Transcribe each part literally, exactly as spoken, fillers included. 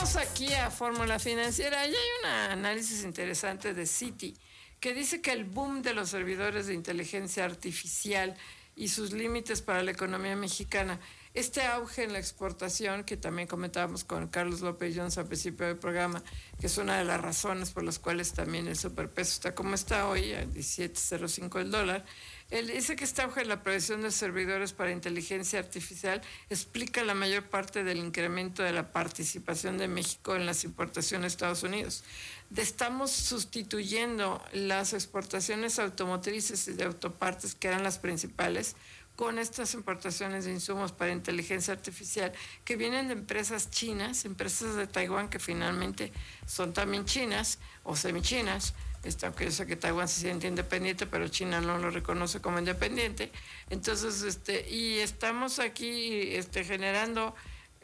Regresamos aquí a Fórmula Financiera y hay un análisis interesante de Citi que dice que el boom de los servidores de inteligencia artificial y sus límites para la economía mexicana, este auge en la exportación, que también comentábamos con Carlos López Jones al principio del programa, que es una de las razones por las cuales también el superpeso está como está hoy, a diecisiete cero cinco el dólar. Él dice que este auge en la provisión de servidores para inteligencia artificial explica la mayor parte del incremento de la participación de México en las importaciones de Estados Unidos. Estamos sustituyendo las exportaciones automotrices y de autopartes, que eran las principales, con estas importaciones de insumos para inteligencia artificial que vienen de empresas chinas, empresas de Taiwán que finalmente son también chinas o semichinas, este, aunque yo sé que Taiwán se siente independiente, pero China no lo reconoce como independiente. Entonces, este, y estamos aquí este, generando,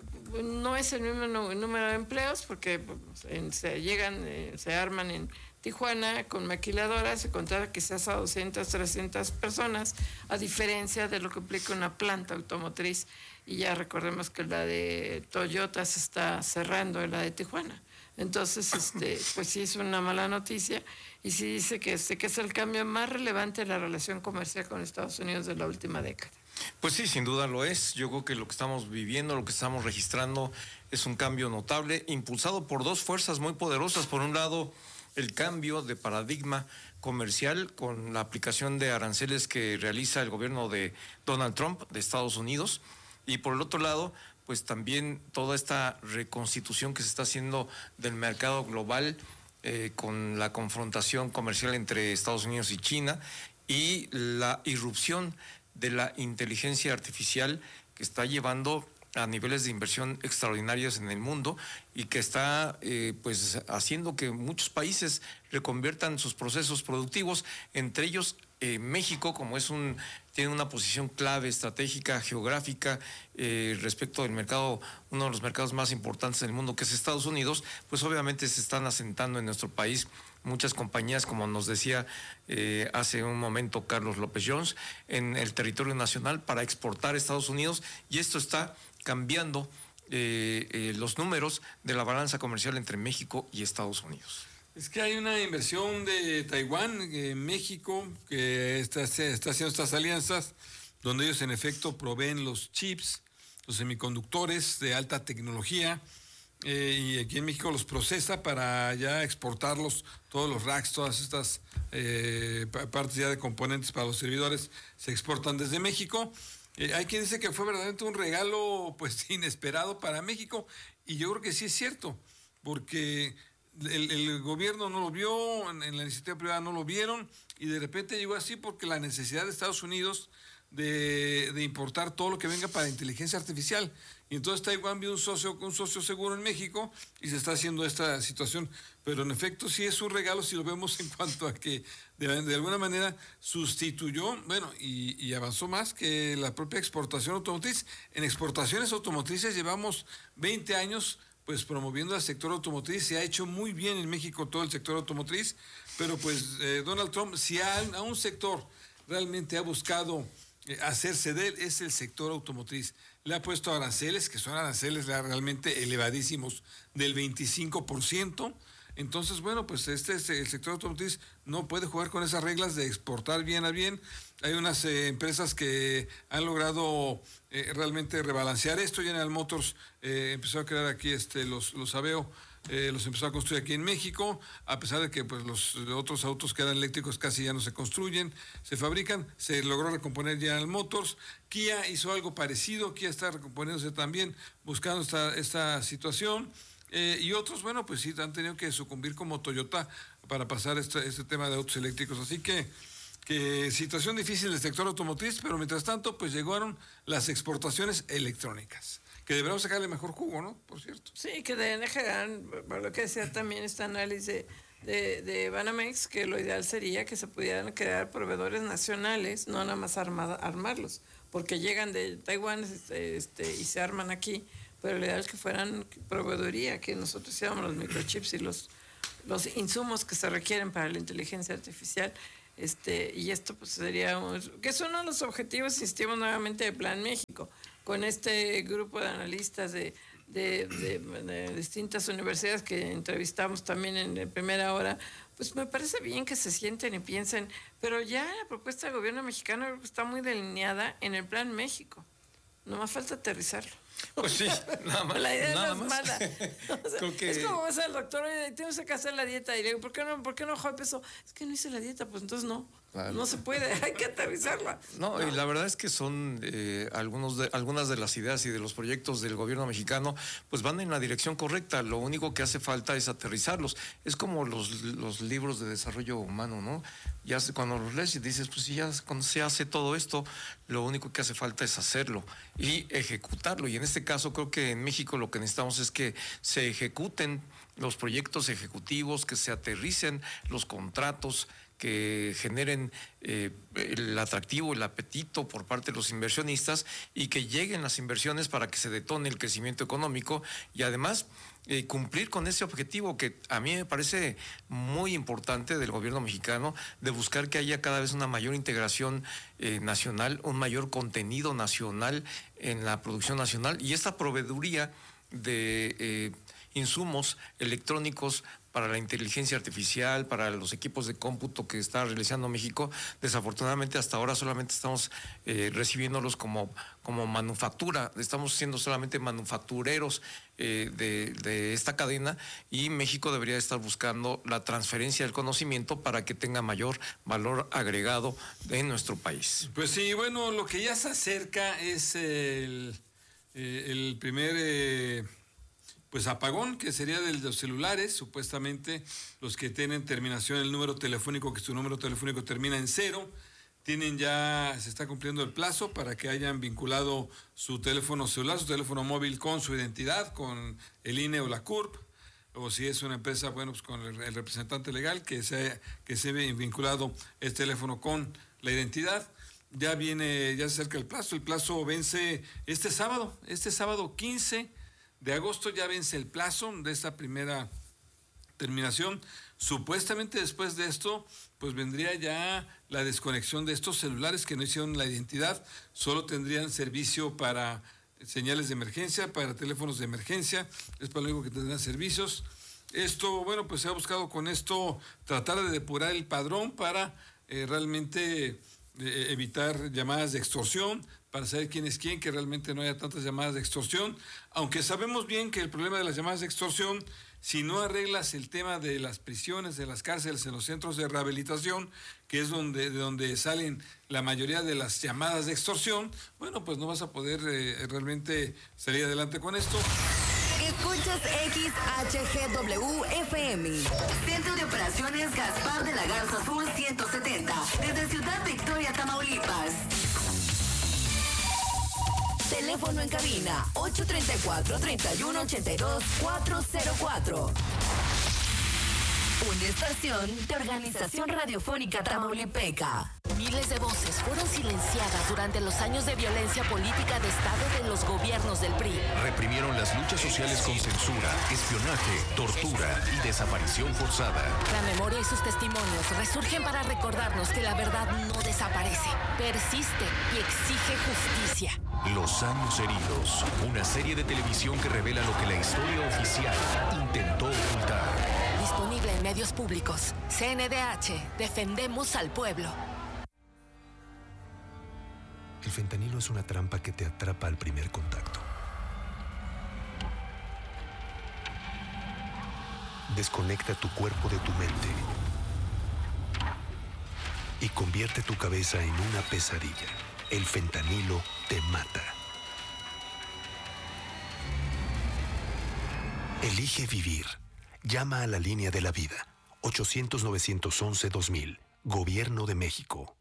no es el mismo número de empleos, porque en, se llegan, eh, se arman en Tijuana con maquiladoras, se contrata quizás a doscientas, trescientas personas, a diferencia de lo que implica una planta automotriz, y ya recordemos que la de Toyota se está cerrando, en la de Tijuana. Entonces, este, pues sí es una mala noticia, y sí dice que, este, que es el cambio más relevante en la relación comercial con Estados Unidos de la última década. Pues sí, sin duda lo es. Yo creo que lo que estamos viviendo, lo que estamos registrando es un cambio notable, impulsado por dos fuerzas muy poderosas. Por un lado, el cambio de paradigma comercial con la aplicación de aranceles que realiza el gobierno de Donald Trump de Estados Unidos, y por el otro lado, pues también toda esta reconstitución que se está haciendo del mercado global eh, con la confrontación comercial entre Estados Unidos y China y la irrupción de la inteligencia artificial que está llevando a niveles de inversión extraordinarios en el mundo y que está eh, pues haciendo que muchos países reconviertan sus procesos productivos, entre ellos eh, México, como es un tiene una posición clave estratégica geográfica eh, respecto del mercado, uno de los mercados más importantes del mundo, que es Estados Unidos. Pues obviamente se están asentando en nuestro país muchas compañías, como nos decía eh, hace un momento Carlos López Jones, en el territorio nacional para exportar a Estados Unidos, y esto está cambiando eh, eh, los números de la balanza comercial entre México y Estados Unidos. Es que hay una inversión de Taiwán en México que está, está haciendo estas alianzas, donde ellos en efecto proveen los chips, los semiconductores de alta tecnología, eh, y aquí en México los procesa para ya exportarlos, todos los racks, todas estas eh, partes ya de componentes para los servidores se exportan desde México. Eh, hay quien dice que fue verdaderamente un regalo pues inesperado para México, y yo creo que sí es cierto, porque el, el gobierno no lo vio, en, en la iniciativa privada no lo vieron, y de repente llegó así porque la necesidad de Estados Unidos de, de importar todo lo que venga para inteligencia artificial, y entonces Taiwán vio un socio, un socio seguro en México y se está haciendo esta situación. Pero en efecto sí es un regalo si lo vemos en cuanto a que de, de alguna manera sustituyó, bueno, y, y avanzó más que la propia exportación automotriz. En exportaciones automotrices llevamos veinte años pues promoviendo al sector automotriz. Se ha hecho muy bien en México todo el sector automotriz, pero pues eh, Donald Trump, si a, a un sector realmente ha buscado eh, hacerse de él, es el sector automotriz. Le ha puesto aranceles, que son aranceles realmente elevadísimos, del veinticinco por ciento. Entonces, bueno, pues este, este el sector automotriz no puede jugar con esas reglas de exportar bien a bien. Hay unas eh, empresas que han logrado eh, realmente rebalancear esto. General Motors eh, empezó a crear aquí este los los Aveo, eh, los empezó a construir aquí en México, a pesar de que pues los otros autos que eran eléctricos casi ya no se construyen, se fabrican. Se logró recomponer General Motors. Kia hizo algo parecido, Kia está recomponiéndose también, buscando esta, esta situación. Eh, y otros, bueno, pues sí, han tenido que sucumbir como Toyota para pasar este, este tema de autos eléctricos. Así que, que situación difícil del sector automotriz, pero mientras tanto, pues llegaron las exportaciones electrónicas, que deberíamos sacarle mejor jugo, ¿no? Por cierto. Sí, que deben dejar, por lo que decía también este análisis de, de, de Banamex, que lo ideal sería que se pudieran crear proveedores nacionales, no nada más armada, armarlos, porque llegan de Taiwán este, este, y se arman aquí, pero lo ideal es que fueran proveeduría, que nosotros hiciéramos los microchips y los, los insumos que se requieren para la inteligencia artificial. Este, y esto pues sería, un, que es uno de los objetivos, insistimos nuevamente, de Plan México, con este grupo de analistas de, de, de, de distintas universidades que entrevistamos también en la primera hora, pues me parece bien que se sienten y piensen, pero ya la propuesta del gobierno mexicano está muy delineada en el Plan México. No más falta aterrizarlo. Pues sí, nada más. La idea nada no es más. mala. O sea, Creo que... Es como vas al doctor, oye, tienes que hacer la dieta. Y le digo, ¿por qué no, por qué no bajó de peso? Es que no hice la dieta, pues entonces no. Claro. No se puede, hay que aterrizarla. No, no, y la verdad es que son eh, algunos de, algunas de las ideas y de los proyectos del gobierno mexicano, pues van en la dirección correcta. Lo único que hace falta es aterrizarlos. Es como los, los libros de desarrollo humano, ¿no? Ya se, cuando los lees y dices, pues sí, ya cuando se hace todo esto, lo único que hace falta es hacerlo y ejecutarlo. Y en este caso creo que en México lo que necesitamos es que se ejecuten los proyectos ejecutivos, que se aterricen los contratos, que generen eh, el atractivo, el apetito por parte de los inversionistas y que lleguen las inversiones para que se detone el crecimiento económico y además eh, cumplir con ese objetivo que a mí me parece muy importante del gobierno mexicano, de buscar que haya cada vez una mayor integración eh, nacional, un mayor contenido nacional en la producción nacional y esta proveeduría de eh, insumos electrónicos para la inteligencia artificial, para los equipos de cómputo que está realizando México. Desafortunadamente hasta ahora solamente estamos eh, recibiéndolos como, como manufactura, estamos siendo solamente manufactureros eh, de, de esta cadena y México debería estar buscando la transferencia del conocimiento para que tenga mayor valor agregado en nuestro país. Pues sí, bueno, lo que ya se acerca es el, eh, el primer... Eh, Pues apagón, que sería de los celulares, supuestamente los que tienen terminación el número telefónico, que su número telefónico termina en cero, tienen ya, se está cumpliendo el plazo para que hayan vinculado su teléfono celular, su teléfono móvil con su identidad, con el I N E o la C U R P, o si es una empresa, bueno, pues con el, el representante legal, que se, que se ve vinculado el teléfono con la identidad. Ya viene, ya se acerca el plazo, el plazo vence este sábado, este sábado quince de agosto ya vence el plazo de esta primera terminación. Supuestamente después de esto, pues vendría ya la desconexión de estos celulares que no hicieron la identidad, solo tendrían servicio para señales de emergencia, para teléfonos de emergencia, es para lo único que tendrán servicios. Esto, bueno, pues se ha buscado con esto tratar de depurar el padrón para eh, realmente eh, evitar llamadas de extorsión, para saber quién es quién, que realmente no haya tantas llamadas de extorsión, aunque sabemos bien que el problema de las llamadas de extorsión, si no arreglas el tema de las prisiones, de las cárceles, en los centros de rehabilitación, que es donde, de donde salen la mayoría de las llamadas de extorsión, bueno, pues no vas a poder eh, realmente salir adelante con esto. Escuchas X H G W F M. Centro de Operaciones Gaspar de la Garza Sur ciento setenta, desde Ciudad Victoria, Tamaulipas. Teléfono en cabina ocho tres cuatro, tres uno ocho dos, cuatro cero cuatro. Una estación de Organización Radiofónica Tamaulipeca. Miles de voces fueron silenciadas durante los años de violencia política de Estado de los gobiernos del P R I. Reprimieron las luchas sociales con censura, espionaje, tortura y desaparición forzada. La memoria y sus testimonios resurgen para recordarnos que la verdad no desaparece, persiste y exige justicia. Los años heridos, una serie de televisión que revela lo que la historia oficial intentó ocultar. Disponible en medios públicos. C N D H, defendemos al pueblo. El fentanilo es una trampa que te atrapa al primer contacto. Desconecta tu cuerpo de tu mente y convierte tu cabeza en una pesadilla. El fentanilo te mata. Elige vivir. Llama a la línea de la vida. ochocientos, novecientos once, dos mil. Gobierno de México.